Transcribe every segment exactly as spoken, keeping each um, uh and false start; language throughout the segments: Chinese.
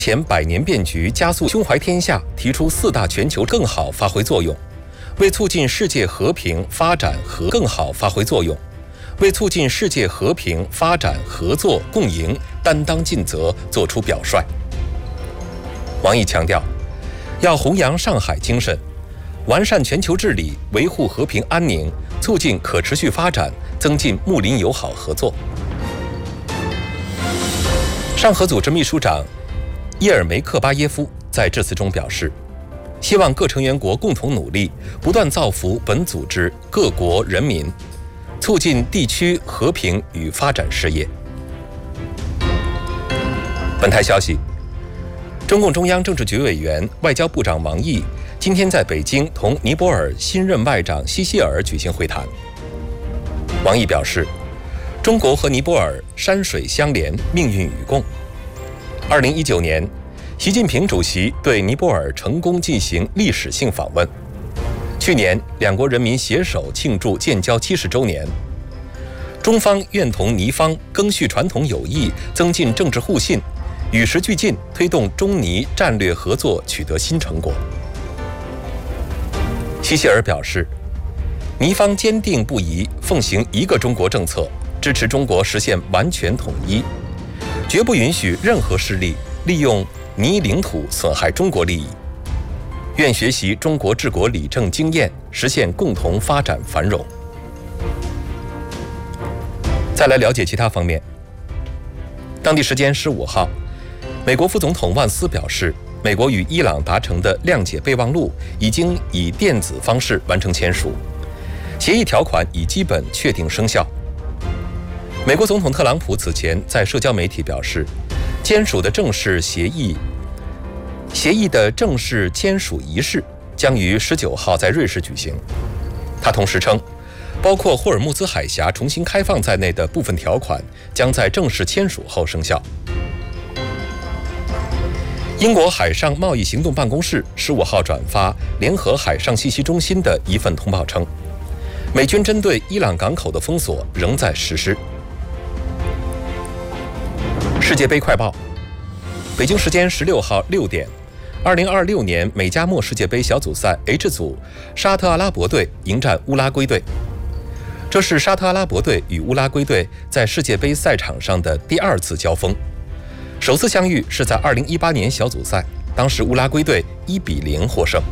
前百年变局加速胸怀天下，提出四大全球更好发挥作用，为促进世界和平发展和更好发挥作用，为促进世界和平发展合作共赢担当尽责作出表率。王毅强调，要弘扬上海精神，完善全球治理，维护和平安宁，促进可持续发展，增进睦邻友好合作。上合组织秘书长叶尔梅克巴耶夫在致辞中表示，希望各成员国共同努力，不断造福本组织各国人民，促进地区和平与发展事业。本台消息，中共中央政治局委员、外交部长王毅今天在北京同尼泊尔新任外长西希尔举行会谈。王毅表示，中国和尼泊尔山水相连，命运与共。二零一九年，习近平主席对尼泊尔成功进行历史性访问。去年，两国人民携手庆祝建交七十周年。中方愿同尼方赓续传统友谊，增进政治互信，与时俱进，推动中尼战略合作取得新成果。西希尔表示，尼方坚定不移奉行一个中国政策，支持中国实现完全统一，绝不允许任何势力利用尼领土损害中国利益，愿学习中国治国理政经验，实现共同发展繁荣。再来了解其他方面。当地时间十五号，美国副总统万斯表示，美国与伊朗达成的谅解备忘录已经以电子方式完成签署，协议条款已基本确定生效。美国总统特朗普此前在社交媒体表示，签署的正式协议协议的正式签署仪式将于十九号在瑞士举行。他同时称，包括霍尔木兹海峡重新开放在内的部分条款将在正式签署后生效。英国海上贸易行动办公室十五号转发联合海上信息中心的一份通报称，美军针对伊朗港口的封锁仍在实施。世界杯快报，北京时间十六号六点，二零二六年美加墨世界杯小组赛 H 组，沙特阿拉伯队迎战乌拉圭队。这是沙特阿拉伯队与乌拉圭队在世界杯赛场上的第二次交锋，首次相遇是在二零一八年小组赛，当时乌拉圭队一比零获胜。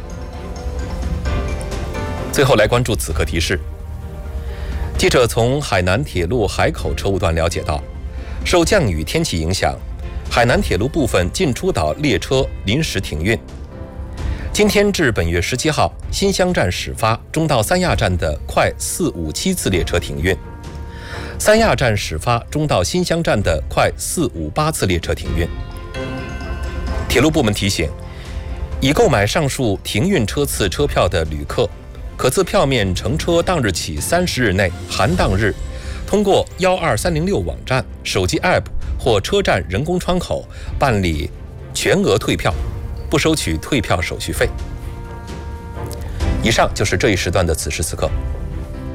最后来关注此刻提示。记者从海南铁路海口车务段了解到，受降雨天气影响，海南铁路部分进出岛列车临时停运。今天至本月十七号，新乡站始发中到三亚站的快四五七次列车停运，三亚站始发中到新乡站的快四五八次列车停运。铁路部门提醒，已购买上述停运车次车票的旅客，可自票面乘车当日起三十日内含当日，通过幺二三零六网站、手机 App 或车站人工窗口办理全额退票，不收取退票手续费。以上就是这一时段的此时此刻。